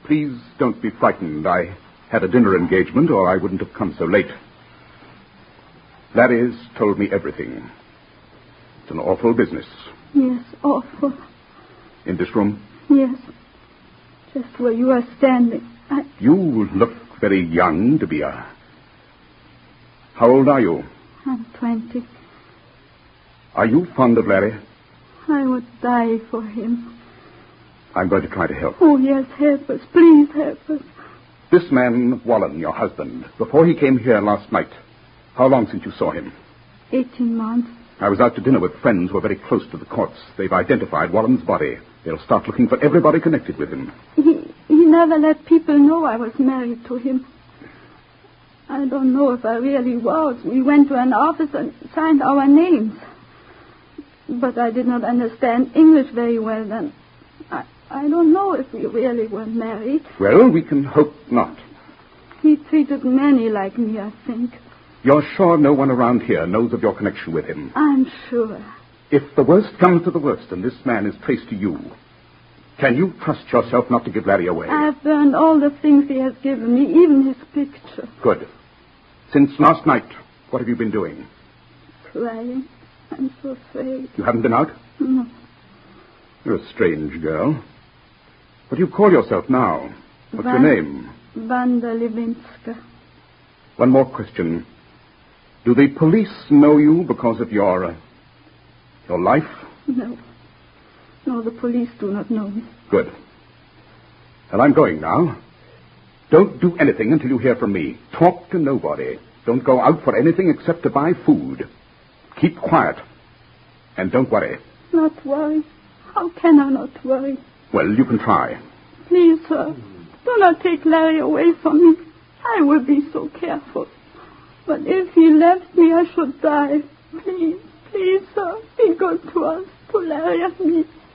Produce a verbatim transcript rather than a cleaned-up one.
Please don't be frightened. I had a dinner engagement, or I wouldn't have come so late. Larry's told me everything. It's an awful business. Yes, awful. In this room? Yes. Just where you are standing. I... You look very young to be a... How old are you? I'm twenty. Are you fond of Larry? I would die for him. I'm going to try to help. Oh, yes, help us. Please help us. This man, Wallen, your husband, before he came here last night, how long since you saw him? Eighteen months. I was out to dinner with friends who are very close to the courts. They've identified Wallen's body. They'll start looking for everybody connected with him. He, he never let people know I was married to him. I don't know if I really was. We went to an office and signed our names. But I did not understand English very well then. I, I don't know if we really were married. Well, we can hope not. He treated many like me, I think. You're sure no one around here knows of your connection with him? I'm sure. If the worst comes to the worst and this man is traced to you, can you trust yourself not to give Larry away? I've burned all the things he has given me, even his picture. Good. Since last night, what have you been doing? Crying. I'm so afraid. You haven't been out? No. You're a strange girl. What do you call yourself now? What's Van, your name? Wanda Levinska. One more question. Do the police know you because of your... Uh, your life? No. No, the police do not know me. Good. Well, I'm going now. Don't do anything until you hear from me. Talk to nobody. Don't go out for anything except to buy food. Keep quiet. And don't worry. Not worry? How can I not worry? Well, you can try. Please, sir, do not take Larry away from me. I will be so careful. But if he left me, I should die. Please, please, sir, be good to us, to Larry and me.